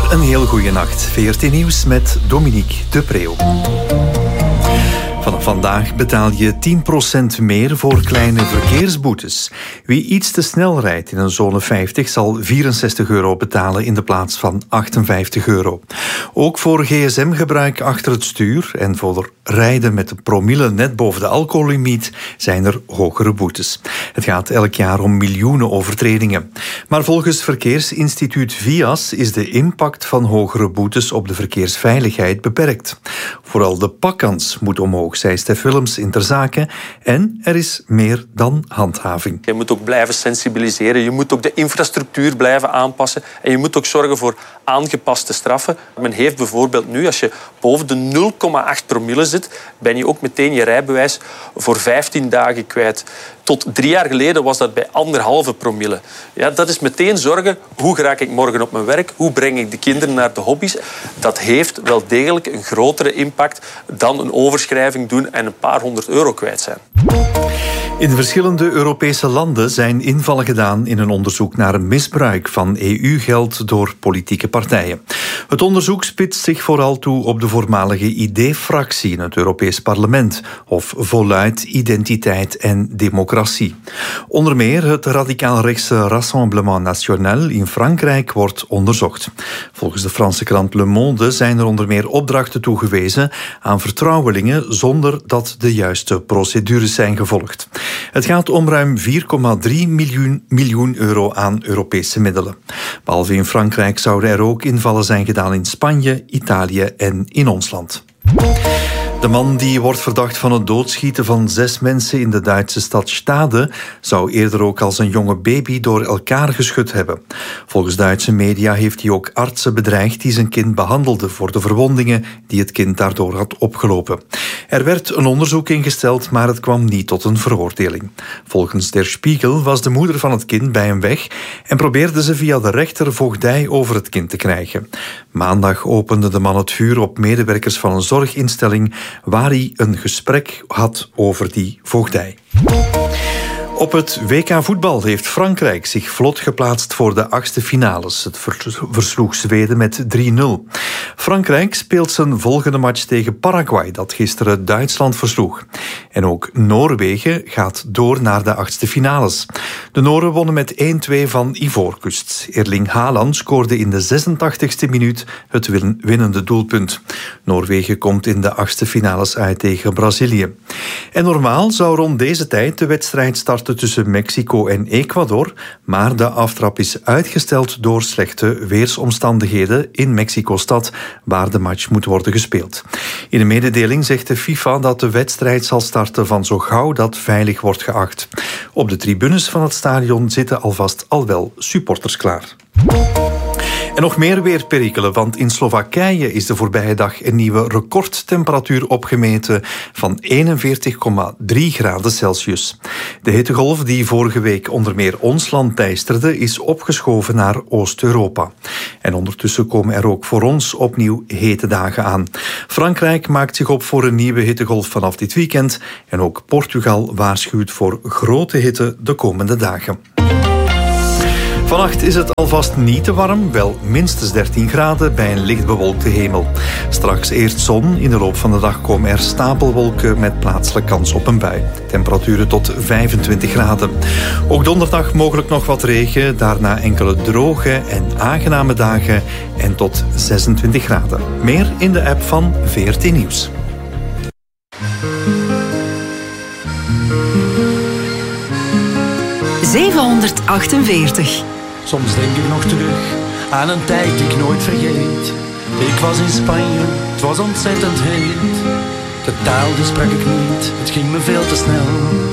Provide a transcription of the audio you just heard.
Een heel goede nacht. VRT Nieuws met Dominique de Preeuw. Vanaf vandaag betaal je 10% meer voor kleine verkeersboetes. Wie iets te snel rijdt in een zone 50 zal €64 betalen in de plaats van €58. Ook voor gsm-gebruik achter het stuur en voor rijden met een promille net boven de alcohollimiet zijn er hogere boetes. Het gaat elk jaar om miljoenen overtredingen. Maar volgens Verkeersinstituut VIAS is de impact van hogere boetes op de verkeersveiligheid beperkt. Vooral de pakkans moet omhoog, zei Stef Willems in Ter Zaken. En er is meer dan handhaving. Je moet ook blijven sensibiliseren. Je moet ook de infrastructuur blijven aanpassen. En je moet ook zorgen voor aangepaste straffen. Men heeft bijvoorbeeld nu, als je boven de 0,8 promille zit, ben je ook meteen je rijbewijs voor 15 dagen kwijt. Tot 3 jaar geleden was dat bij 1,5 promille. Ja, dat is meteen zorgen, hoe raak ik morgen op mijn werk? Hoe breng ik de kinderen naar de hobby's? Dat heeft wel degelijk een grotere impact dan een overschrijving doen en een paar €100 kwijt zijn. In verschillende Europese landen zijn invallen gedaan in een onderzoek naar een misbruik van EU-geld door politieke partijen. Het onderzoek spitst zich vooral toe op de voormalige ID-fractie in het Europees Parlement, of voluit Identiteit en Democratie. Onder meer het radicaal-rechtse Rassemblement National in Frankrijk wordt onderzocht. Volgens de Franse krant Le Monde zijn er onder meer opdrachten toegewezen aan vertrouwelingen zonder dat de juiste procedures zijn gevolgd. Het gaat om ruim 4,3 miljoen euro aan Europese middelen. Behalve in Frankrijk zouden er ook invallen zijn gedaan in Spanje, Italië en in ons land. De man die wordt verdacht van het doodschieten van 6 mensen in de Duitse stad Stade zou eerder ook als een jonge baby door elkaar geschud hebben. Volgens Duitse media heeft hij ook artsen bedreigd die zijn kind behandelden voor de verwondingen die het kind daardoor had opgelopen. Er werd een onderzoek ingesteld, maar het kwam niet tot een veroordeling. Volgens Der Spiegel was de moeder van het kind bij hem weg en probeerde ze via de rechter voogdij over het kind te krijgen. Maandag opende de man het vuur op medewerkers van een zorginstelling waar hij een gesprek had over die voogdij. Op het WK voetbal heeft Frankrijk zich vlot geplaatst voor de 8e finales. Het versloeg Zweden met 3-0. Frankrijk speelt zijn volgende match tegen Paraguay, dat gisteren Duitsland versloeg. En ook Noorwegen gaat door naar de 8e finales. De Noren wonnen met 1-2 van Ivoorkust. Erling Haaland scoorde in de 86e minuut het winnende doelpunt. Noorwegen komt in de 8e finales uit tegen Brazilië. En normaal zou rond deze tijd de wedstrijd starten tussen Mexico en Ecuador, maar de aftrap is uitgesteld door slechte weersomstandigheden in Mexico-stad, waar de match moet worden gespeeld. In een mededeling zegt de FIFA dat de wedstrijd zal starten van zo gauw dat veilig wordt geacht. Op de tribunes van het stadion zitten alvast al wel supporters klaar. En nog meer weerperikelen, want in Slowakije is de voorbije dag een nieuwe recordtemperatuur opgemeten van 41,3 graden Celsius. De hittegolf die vorige week onder meer ons land teisterde, is opgeschoven naar Oost-Europa. En ondertussen komen er ook voor ons opnieuw hete dagen aan. Frankrijk maakt zich op voor een nieuwe hittegolf vanaf dit weekend en ook Portugal waarschuwt voor grote hitte de komende dagen. Vannacht is het alvast niet te warm, wel minstens 13 graden bij een licht bewolkte hemel. Straks eerst zon, in de loop van de dag komen er stapelwolken met plaatselijk kans op een bui. Temperaturen tot 25 graden. Ook donderdag mogelijk nog wat regen, daarna enkele droge en aangename dagen en tot 26 graden. Meer in de app van VRT Nieuws. ...748. Soms denk ik nog terug aan een tijd die ik nooit vergeet. Ik was in Spanje, het was ontzettend heet. De taal die sprak ik niet, het ging me veel te snel.